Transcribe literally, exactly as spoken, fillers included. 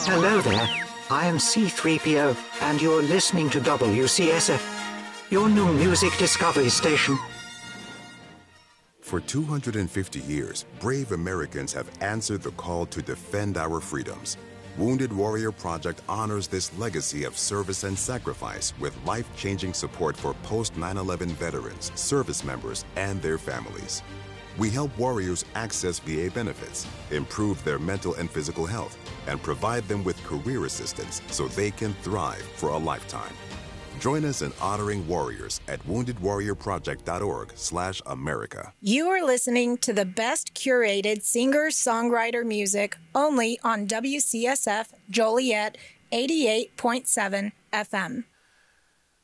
Hello there. I am C three P O, and you're listening to W C S F, your new music discovery station. For two hundred fifty years, brave Americans have answered the call to defend our freedoms. Wounded Warrior Project honors this legacy of service and sacrifice with life-changing support for post nine eleven veterans, service members, and their families. We help warriors access V A benefits, improve their mental and physical health, and provide them with career assistance so they can thrive for a lifetime. Join us in honoring warriors at wounded warrior project dot org slash America. You are listening to the best curated singer-songwriter music only on W C S F Joliet eighty-eight point seven F M.